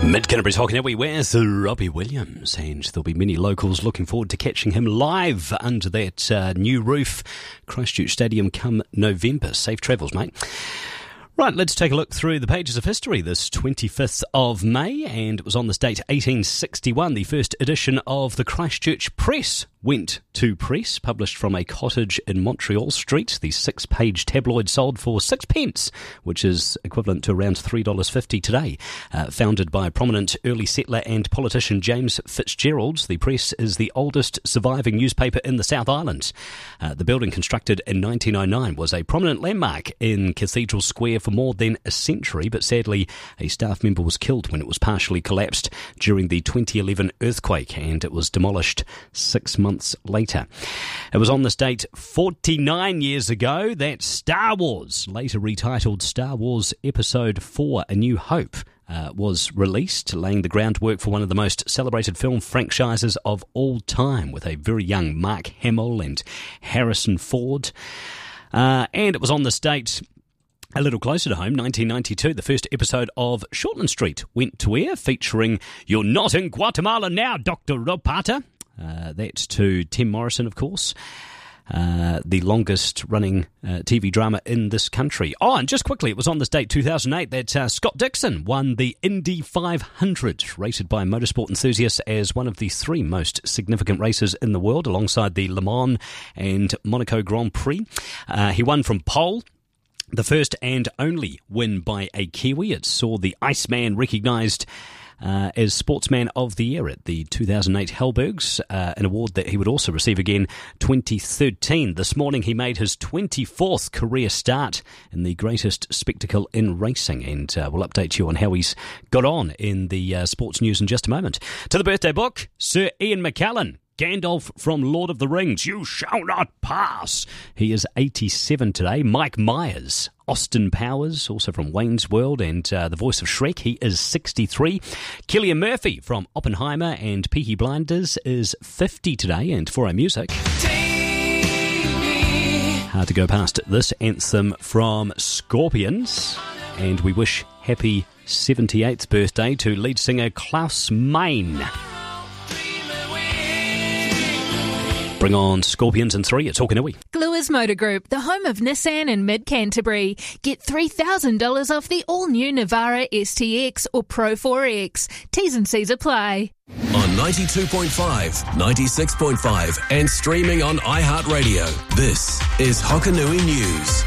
Mid-Canterbury's Hockey Network with Robbie Williams, and there'll be many locals looking forward to catching him live under that new roof, Christchurch Stadium, come November. Safe travels, mate. Right, let's take a look through the pages of history this 25th of May, and it was on this date 1861 the first edition of the Christchurch Press went to press, published from a cottage in Montreal Street. The 6-page tabloid sold for 6p, which is equivalent to around $3.50 today. Founded by prominent early settler and politician James Fitzgerald, the Press is the oldest surviving newspaper in the South Island. The building, constructed in 1909, was a prominent landmark in Cathedral Square for more than a century, but sadly a staff member was killed when it was partially collapsed during the 2011 earthquake, and it was demolished 6 months later. It was on this date 49 years ago that Star Wars, later retitled Star Wars Episode 4 A New Hope, was released, laying the groundwork for one of the most celebrated film franchises of all time, with a very young Mark Hamill and Harrison Ford. And it was on this date, a little closer to home, 1992, the first episode of Shortland Street went to air, featuring You're Not in Guatemala Now, Dr. Ropata. That's to Tim Morrison, of course. The longest-running TV drama in this country. Oh, and just quickly, it was on this date, 2008, that Scott Dixon won the Indy 500, rated by motorsport enthusiasts as one of the 3 most significant races in the world, alongside the Le Mans and Monaco Grand Prix. He won from pole. The first and only win by a Kiwi. It saw the Iceman recognised as Sportsman of the Year at the 2008 Hellbergs, an award that he would also receive again 2013. This morning he made his 24th career start in the greatest spectacle in racing, and we'll update you on how he's got on in the sports news in just a moment. To the birthday book, Sir Ian McKellen. Gandalf from Lord of the Rings, you shall not pass. He is 87 today. Mike Myers, Austin Powers, also from Wayne's World and the voice of Shrek, he is 63. Cillian Murphy from Oppenheimer and Peaky Blinders is 50 today. And for our music, hard to go past this anthem from Scorpions. And we wish happy 78th birthday to lead singer Klaus Meine. Bring on Scorpions in 3 at Tokanui. Gluers Motor Group, the home of Nissan in mid-Canterbury. Get $3,000 off the all-new Navara STX or Pro 4X. T's and C's apply. On 92.5, 96.5 and streaming on iHeartRadio, this is Hokanui News.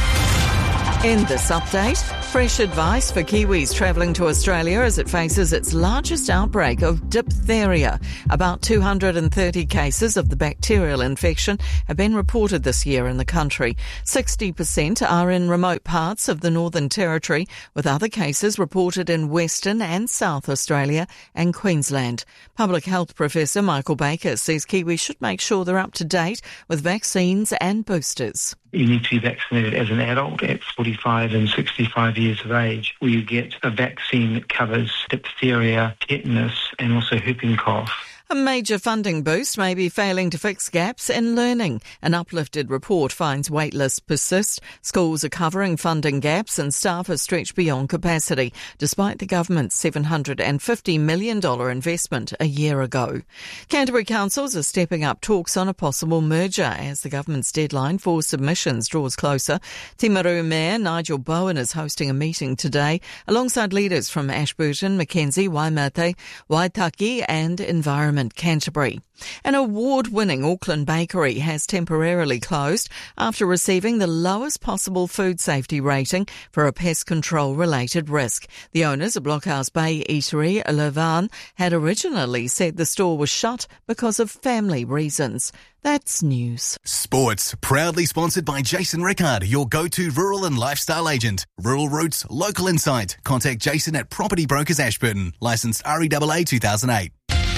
In this update, fresh advice for Kiwis travelling to Australia as it faces its largest outbreak of diphtheria. About 230 cases of the bacterial infection have been reported this year in the country. 60% are in remote parts of the Northern Territory, with other cases reported in Western and South Australia and Queensland. Public Health Professor Michael Baker says Kiwis should make sure they're up to date with vaccines and boosters. You need to be vaccinated as an adult at 45 and 65 years of age, where you get a vaccine that covers diphtheria, tetanus, and also whooping cough. A major funding boost may be failing to fix gaps in learning. An uplifted report finds waitlists persist, schools are covering funding gaps and staff are stretched beyond capacity, despite the government's $750 million investment a year ago. Canterbury councils are stepping up talks on a possible merger as the government's deadline for submissions draws closer. Timaru Mayor Nigel Bowen is hosting a meeting today alongside leaders from Ashburton, Mackenzie, Waimate, Waitaki and Environment Canterbury. An award-winning Auckland bakery has temporarily closed after receiving the lowest possible food safety rating for a pest control-related risk. The owners of Blockhouse Bay Eatery, Levan, had originally said the store was shut because of family reasons. That's news. Sports, proudly sponsored by Jason Rickard, your go-to rural and lifestyle agent. Rural Roots, local insight. Contact Jason at Property Brokers Ashburton. Licensed REAA 2008.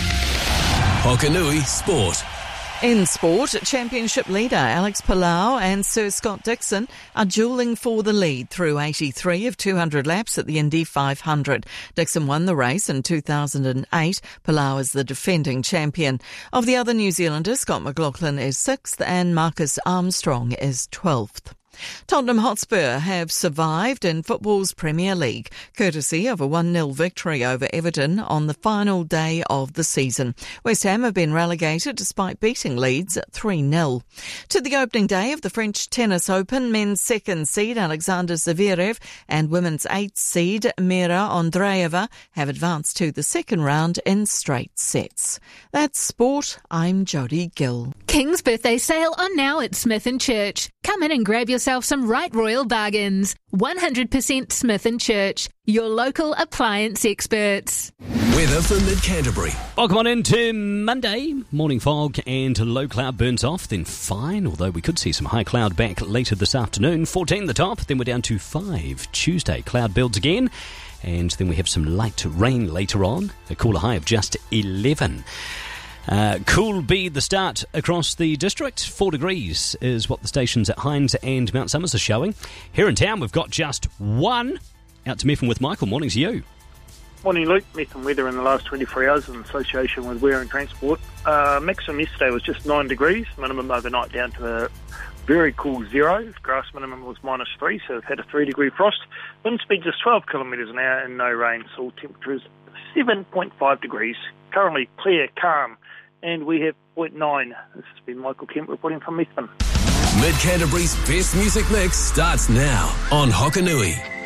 Hokanui Sport. In sport, championship leader Alex Palau and Sir Scott Dixon are duelling for the lead through 83 of 200 laps at the Indy 500. Dixon won the race in 2008. Palau is the defending champion. Of the other New Zealanders, Scott McLaughlin is 6th and Marcus Armstrong is 12th. Tottenham Hotspur have survived in football's Premier League, courtesy of a 1-0 victory over Everton on the final day of the season. West Ham have been relegated despite beating Leeds 3-0. To the opening day of the French Tennis Open, men's second seed Alexander Zverev and women's 8th seed Mira Andreeva have advanced to the second round in straight sets. That's sport. I'm Jodie Gill. King's birthday sale on now at Smith & Church. Come in and grab yourself some right royal bargains. 100% Smith & Church, your local appliance experts. Weather for Mid-Canterbury. Welcome on into Monday. Morning fog and low cloud burns off, then fine, although we could see some high cloud back later this afternoon. 14 the top, then we're down to 5. Tuesday, cloud builds again, and then we have some light rain later on. A cooler high of just 11. Cool be the start across the district. 4 degrees is what the stations at Hines and Mount Somers are showing. Here in town, we've got just 1. Out to Methven with Michael. Morning to you. Morning, Luke. Methven weather in the last 24 hours in association with Wear and Transport. Maximum yesterday was just 9 degrees. Minimum overnight down to a very cool 0. Grass minimum was -3, so we've had a 3-degree frost. Wind speed just 12 kilometres an hour and no rain. Soil temperature is 7.5 degrees. Currently clear, calm. And we have 0.9. This has been Michael Kemp reporting from Methven. Mid-Canterbury's best music mix starts now on Hokanui.